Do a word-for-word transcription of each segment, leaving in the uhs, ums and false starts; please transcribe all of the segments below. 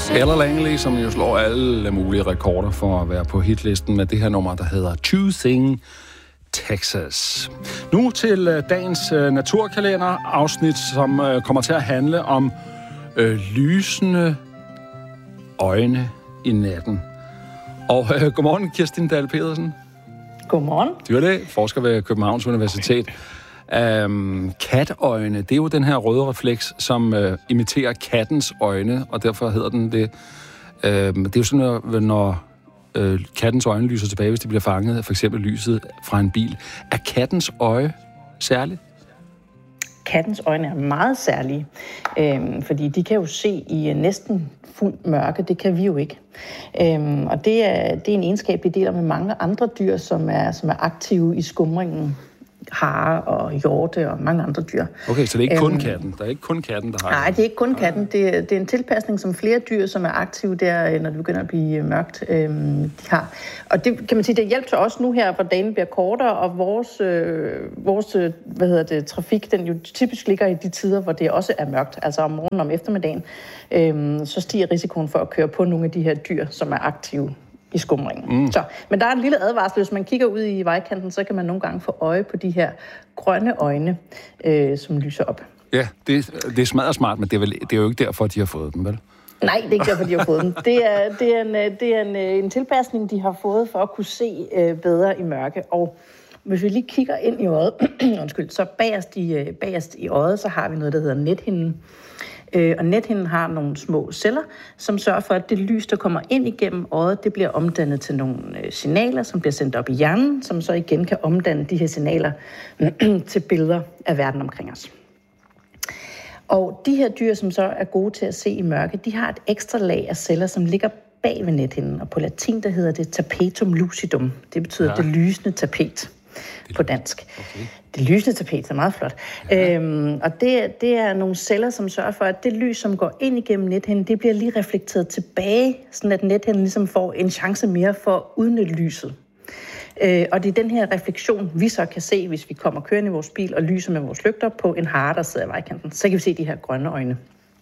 Ella Langley, som jo slår alle mulige rekorder for at være på hitlisten med det her nummer, der hedder Choosing Texas. Nu til dagens naturkalender afsnit, som kommer til at handle om øh, lysende øjne i natten. Og øh, godmorgen, Kirsten Dahl Pedersen. Godmorgen. Dyrlæge, forsker ved Københavns Universitet. Um, katøjne, det er jo den her røde refleks, som uh, imiterer kattens øjne, og derfor hedder den det. Uh, det er jo sådan, når, når uh, kattens øjne lyser tilbage, hvis de bliver fanget af for eksempel lyset fra en bil. Er kattens øje særligt? Kattens øjne er meget særlige, øhm, fordi de kan jo se i næsten fuld mørke. Det kan vi jo ikke. Øhm, og det er, det er en egenskab, vi deler med mange andre dyr, som er, som er aktive i skumringen. Hare og hjorte og mange andre dyr. Okay, så det er ikke kun æm... katten? Der er ikke kun katten, der har Nej, det er ikke kun katten. Det er, det er en tilpasning, som flere dyr, som er aktive der, når det begynder at blive mørkt, øhm, de har. Og det kan man sige, det hjælper til os nu her, hvor dagen bliver kortere, og vores, øh, vores hvad hedder det, trafik, den jo typisk ligger i de tider, hvor det også er mørkt, altså om morgenen og om eftermiddagen, øhm, så stiger risikoen for at køre på nogle af de her dyr, som er aktive i skumringen. Mm. Så, men der er en lille advarsel. Hvis man kigger ud i vejkanten, så kan man nogle gange få øje på de her grønne øjne, øh, som lyser op. Ja, det, det er smadret smart, men det er, vel, det er jo ikke derfor, de har fået dem, vel? Nej, det er ikke derfor, de har fået dem. Det er, det er, en, det er en, en tilpasning, de har fået for at kunne se øh, bedre i mørke. Og hvis vi lige kigger ind i øjet, undskyld, så bagerst i, bagerst i øjet, så har vi noget, der hedder nethinden. Og nethinden har nogle små celler, som sørger for, at det lys, der kommer ind igennem øjet, det bliver omdannet til nogle signaler, som bliver sendt op i hjernen, som så igen kan omdanne de her signaler til billeder af verden omkring os. Og de her dyr, som så er gode til at se i mørke, de har et ekstra lag af celler, som ligger bag ved nethinden. Og på latin, der hedder det tapetum lucidum. Det betyder ja. det lysende tapet på dansk. Okay. Det lysende tapet er meget flot. Ja. Øhm, og det, det er nogle celler, som sørger for, at det lys, som går ind igennem nethinden, det bliver lige reflekteret tilbage, sådan at nethinden ligesom får en chance mere for at udnytte lyset. Øh, og det er den her refleksion, vi så kan se, hvis vi kommer kørende i vores bil og lyser med vores lygter på en hare, der sidder i vejkanten. Så kan vi se de her grønne øjne.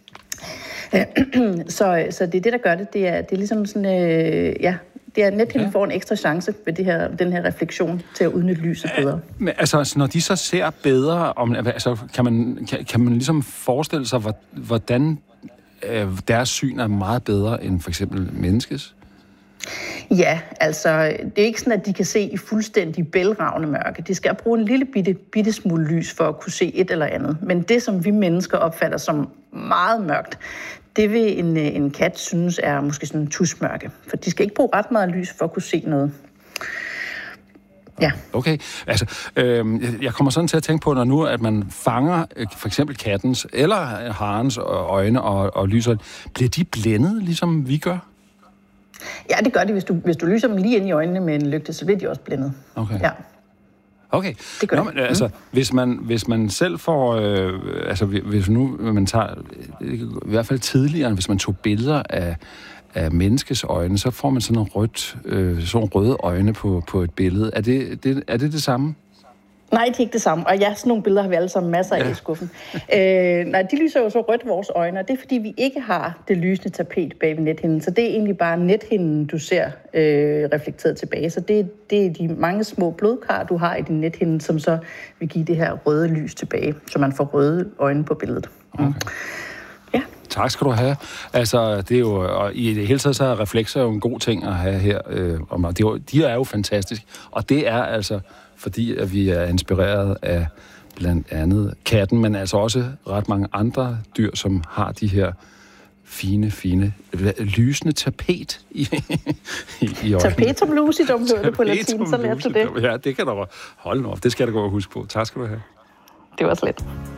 så, så det er det, der gør det. Det er, det er ligesom sådan, øh, ja... Det er nethinden får en ekstra chance ved det her, den her refleksion til at udnytte lyset bedre. Men altså, når de så ser bedre, om, altså, kan, man, kan, kan man ligesom forestille sig, hvordan øh, deres syn er meget bedre end for eksempel menneskes? Ja, altså, det er ikke sådan, at de kan se i fuldstændig bælragende mørke. De skal bruge en lille bitte, bitte smule lys for at kunne se et eller andet. Men det, som vi mennesker opfatter som meget mørkt, det vil en, en kat synes er måske sådan en tusmørke. For de skal ikke bruge ret meget lys for at kunne se noget. Ja. Okay, altså, øh, jeg kommer sådan til at tænke på, når nu, at man fanger øh, for eksempel kattens eller harens øjne og, og lyser, bliver de blændet, ligesom vi gør? Ja, det gør de. Hvis du, hvis du lyser dem lige ind i øjnene med en lygte, så bliver de også blændet. Okay. Ja. Okay. Det gør Nå, men, altså, mm. hvis, man, hvis man selv får... Øh, altså, hvis nu man tager... I hvert fald tidligere, hvis man tog billeder af, af menneskes øjne, så får man sådan en rødt, øh, sådan røde øjne på, på et billede. Er det det, er det, det samme? Nej, det er ikke det samme. Og ja, sådan nogle billeder har vi alle sammen masser af ja. i skuffen. øh, nej, de lyser jo så rødt vores øjne, og det er fordi, vi ikke har det lysende tapet bag ved nethinden. Så det er egentlig bare nethinden, du ser øh, reflekteret tilbage. Så det, det er de mange små blodkar, du har i din nethinde, som så vil give det her røde lys tilbage, så man får røde øjne på billedet. Okay. Ja. Tak skal du have. Altså, det er jo, og i det hele taget, så er reflekser jo en god ting at have her. Øh, og de er jo fantastiske, og det er altså... fordi at vi er inspireret af blandt andet katten, men altså også ret mange andre dyr, som har de her fine, fine, lysende tapet i, i, i øjnene. Tapetum lucidum, hedder det på latin, så lærte du det. Ja, det kan du holde nu op. Det skal jeg da gå og huske på. Tak skal du have. Det var slet.